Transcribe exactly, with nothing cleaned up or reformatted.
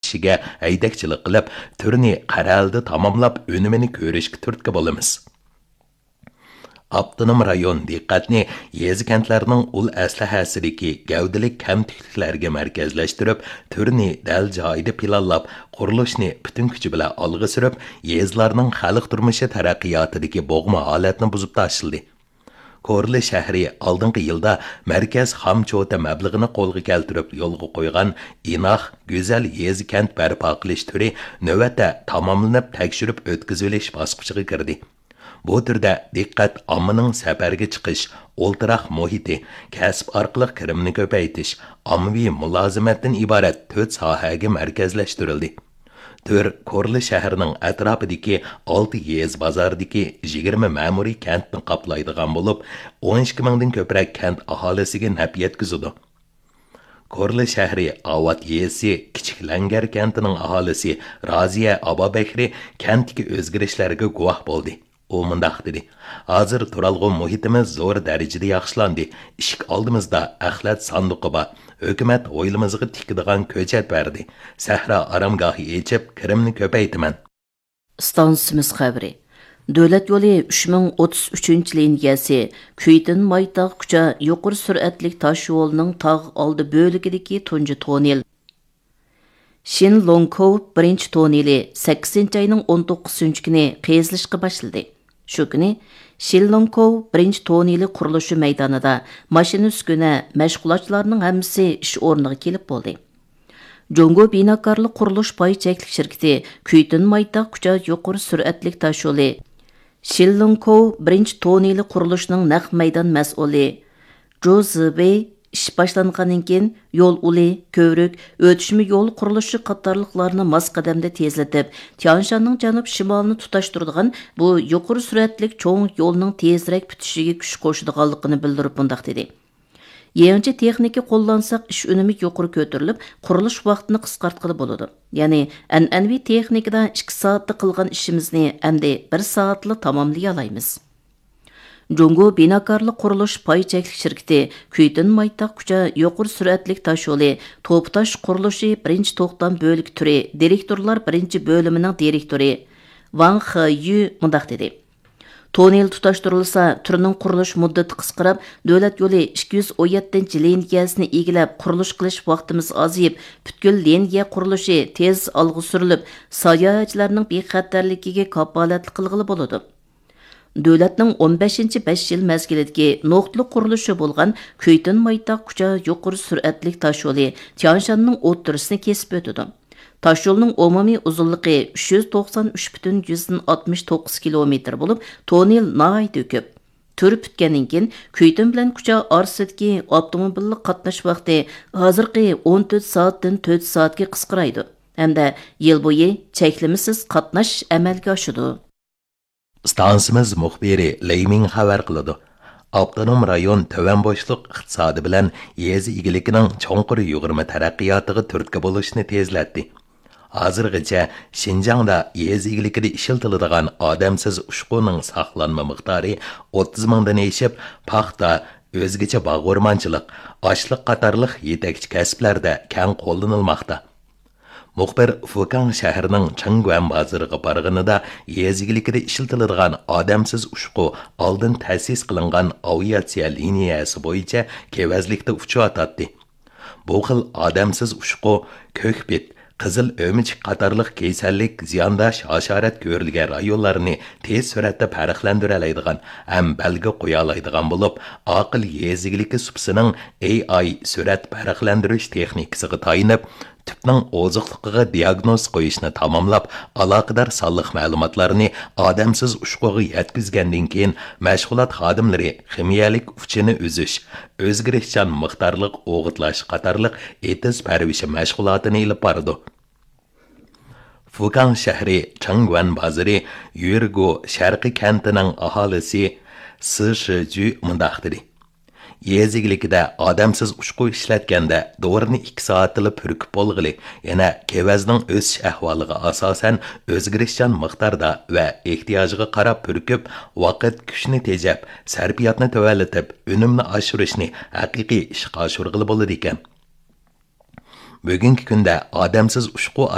ishiga haydakchilik qilib, turni qaralda tamomlab önümini ko'rishga turtki bo'lamiz. Abtonom rayon diqqatni yezi kentlarning ul aslahasidagi gavdalik kamtikliklarga markazlashtirib, turni dal joyida planlab, qurilishni butun kuchi bilan olg'a surib, yezlarning xalq turmushi taraqqiyotidagi bo'g'ma holatni buzib tashildi. Korli shahri oldingi yilda markaz xamchota mablag'ini qo'lga keltirib yo'lga qo'ygan inoq, go'zal yezi kent barpo qilish turi navbatda tamomlanib tekshirib o'tkazilish bosqichiga kirdi. Bu turda diqqat ommaning safarga chiqish, o'ltiraq muhiti, kasb orqali kirimni ko'paytirish, ommaviy mulozimatdan iborat to'rt sohaga markazlashtirildi. Tur Korli shahrining atrofidagi olti yez bozordagi yigirma ma'muriy kentni qoplaydigan bo'lib, o'n ikki mingdan ko'proq kent aholisiga naf yetkazadi. Korli shahri Avat yezi Kichik Langar kentining aholisi Roziya Abobakri kentdagi o'zgarishlarga guvoh bo'ldi. U mundaq dedi: "Hozir turalg'un muhitimiz zo'r darajada yaxshilandi. Ishik oldimizda axlat sanduqi bor. Hukumat o'ylimizga tikadigan ko'chat berdi. Sahra aramgohi echib, kirimni ko'paytiman." Stansimiz xabari. Davlat yo'li uch ming o'ttiz uchinchi liniyasi Kuytin Maytaq kucha yuqori sur'atli tosh yo'lining tog' oldi bo'lagidagi tunji tonel. Shinlongkov birinchi toneli sakkizinchi oyning o'n to'qqizinchi kuni qazilishga boshladi. Shu kuni Shinlongkov birinchi toneli qurilishi maydonida mashina uskuna mashg'ulotchilarning hammasi ish o'rniga kelib bo'ldi. Jongo binokorlik qurilish pay cheklik shirkati Kuytin Maytaq kucha yuqori sur'atli tosh yo'li Shinlongkov birinchi toneli qurilishining naq maydon mas'uli Zhou Zibei ish boshlangandan keyin yo'l uli, ko'vrik, o'tishmi yo'l qurilishi qatorliqlarni mos qadamda tezlatib, Tianshanning janub shimolini tutashtiradigan bu yuqori sur'atli cho'ng yo'lning tezroq bitishiga kuch qo'shadiganligini bildirib bundoq dedi. Yangi texnika qo'llansak, ish unumi yuqori ko'tarilib, qurilish vaqtini qisqartqili bo'ladi. Ya'ni an'anaviy texnikada ikki soatda qilgan ishimizni endi bir soatda tamomlay olamiz. Jongo binokorlik qurilish pay cheklik shirkati Kuytin Maytaq kucha yuqori sur'atli tosh yo'li to'ptash qurilishi birinchi to'xtam bo'lik turi direktorlar birinchi bo'limining direktori Wang Heyu mundaq dedi: "Tonel tutashtirilsa, turining qurilish muddati qisqarib, davlat yo'li ikki yuz o'n yettinchi liniyasini egilab qurilish qilish vaqtimiz ozayib, butkul liniya qurilishi tez olg'a surilib, sayohatchilarning bexatarligiga kafolatli qilg'ili bo'ladi." Davlatning o'n beshinchi besh yil mazgilidagi nuqtli qurilishi bo'lgan Kuytin Maytaq kucha yuqori sur'atli tosh yo'li Tianshanning o'ttirisini kesib o'tadi. Tosh yo'lning umumiy uzunligi uch yuz to'qson uch butun yuzdan oltmish to'qqiz kilometr bo'lib, tonel nihoyatda ko'p. Tur bitgandan keyin Kuytin bilan kucha orasidagi avtomobillik qatnash vaqti hozirgi o'n to'rt soatdan to'rt soatga qisqaraydi. Hamda yil bo'yi cheklimisiz qatnash amalga oshadi. Stansimiz muxbiri Leyming xabar qiladi. Abtonom rayon töven boşluq iqtisodi bilan yezi igilikining cho'nqur yug'urma taraqqiyotiga turtki bo'lishni tezlatdi. Hozirgacha Xinjiangda yezi igilikida ishlatiladigan odamsiz ushquning saqlanma miqdori o'ttiz mingdan oshib, paxta, o'zgacha bog' o'rmonchilik, ochliq qatorliq yetakchi kasblarda keng qo'llanilmoqda. Muxbir Fukang shahrining Changguan bozoriga borganida yezigilikida ishlatiladigan odamsiz ushqu oldin ta'sis qilingan aviatsiya liniyasi bo'yicha kevazlikda uchayotdi. Bu xil odamsiz ushqu ko'kbit, qizil o'mich qatorliq kasallik ziyondosh hasharot ko'rilgan rayonlarni tez suratda farqlantira oladigan ham belgi qo'ya oladigan bo'lib, aql yezigiligi supsining A I surat farqlantirish texnikasiga tayinib, tüpning oziqligiga diagnoz qo'yishni tamomlab, aloqador sonliq ma'lumotlarni odamsiz ushquga yetkazgandan keyin mashg'ulot xodimlari ximiyalik uchini uzish, o'zgarishchan miqdorliq o'g'itlash qatorliq etiz parvishi mashg'ulotini ilib bordi. Fukang shahri Changguan bozori Yurgu sharqiy kentining aholisi Si Shiju mundaq dedi: Yezigilikida odamsiz ushqu ishlatganda do'rini ikki soatli purkib bo'lg'ili, yana kevazning o'sish ahvoliga asosan o'zgarishchan miqdorda va ehtiyojiga qarab purkib, vaqt kuchni tejab, sarfiyotni to'valatib, unumni oshirishni haqiqiy ishga oshirg'ili bo'ladi ekan. Bugungi kunda odamsiz ushqu